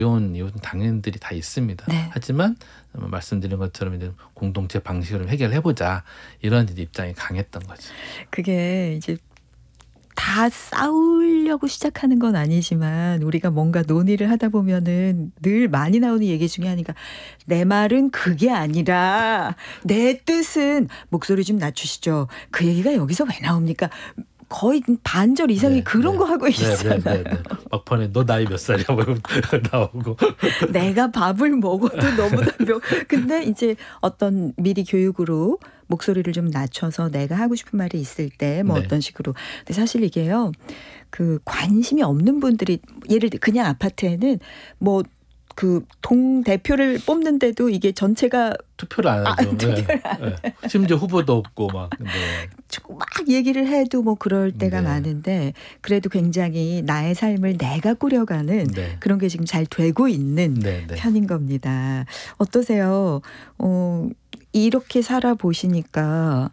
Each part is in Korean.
어려운 이유는 당연들이 다 있습니다. 네. 하지만 말씀드린 것처럼 이제 공동체 방식으로 해결해보자 이런 이제 입장이 강했던 거죠. 그게 이제 다 싸우려고 시작하는 건 아니지만 우리가 뭔가 논의를 하다 보면은 늘 많이 나오는 얘기 중에 하나가 내 말은 그게 아니라 내 뜻은 목소리 좀 낮추시죠. 그 얘기가 여기서 왜 나옵니까? 거의 반절 이상이 그런 거 하고 있잖아요. 막판에 너 나이 몇 살이야? 나오고. 내가 밥을 먹어도 너무나 근데 이제 어떤 미리 교육으로 목소리를 좀 낮춰서 내가 하고 싶은 말이 있을 때 뭐 어떤 식으로. 근데 사실 이게요. 그 관심이 없는 분들이 예를 들어 그냥 아파트에는 뭐 그 동대표를 뽑는데도 이게 전체가 투표를 안 하죠. 투표를 안 해요. 심지어 후보도 없고 막. 막 얘기를 해도 뭐 그럴 때가 많은데 그래도 굉장히 나의 삶을 내가 꾸려가는 그런 게 지금 잘 되고 있는 편인 겁니다. 어떠세요? 이렇게 살아보시니까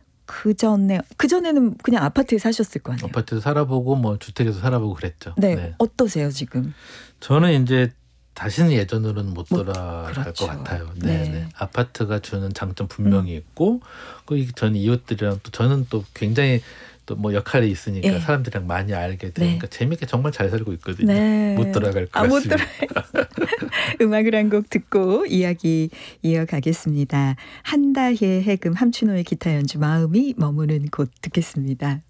그전에는 그냥 아파트에 사셨을 거 아니에요. 아파트에서 살아보고 뭐 주택에서 살아보고 그랬죠. 네. 어떠세요 지금? 저는 이제 다시는 예전으로는 못 돌아갈 것 같아요. 네. 아파트가 주는 장점 분명히 있고, 전 이웃들이랑 또 저는 또 굉장히 또 뭐 역할이 있으니까 사람들이랑 많이 알게 되니까 재밌게 정말 잘 살고 있거든요. 못 돌아갈 것 같습니다. 음악을 한 곡 듣고 이야기 이어가겠습니다. 한다희의 해금 함춘호의 기타 연주 마음이 머무는 곳 듣겠습니다.